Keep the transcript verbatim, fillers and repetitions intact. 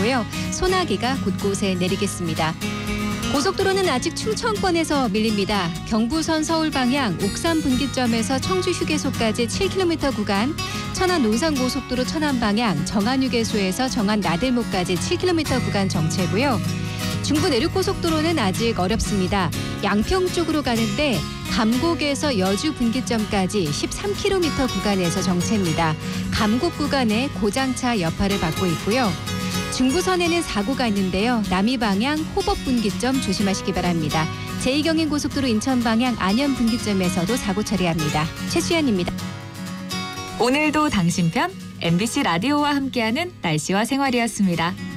정체고요. 소나기가 곳곳에 내리겠습니다. 고속도로는 아직 충청권에서 밀립니다. 경부선 서울 방향 옥산 분기점에서 청주 휴게소까지 칠 킬로미터 구간, 천안 논산고속도로 천안 방향 정안 휴게소에서 정안 나들목까지 칠 킬로미터 구간 정체고요. 중부 내륙고속도로는 아직 어렵습니다. 양평 쪽으로 가는데 감곡에서 여주 분기점까지 십삼 킬로미터 구간에서 정체입니다. 감곡 구간에 고장차 여파를 받고 있고요. 중부선에는 사고가 있는데요. 남이 방향 호법 분기점 조심하시기 바랍니다. 제이 경인고속도로 인천 방향 안현 분기점에서도 사고 처리합니다. 최수연입니다. 오늘도 당신 편 엠비씨 라디오와 함께하는 날씨와 생활이었습니다.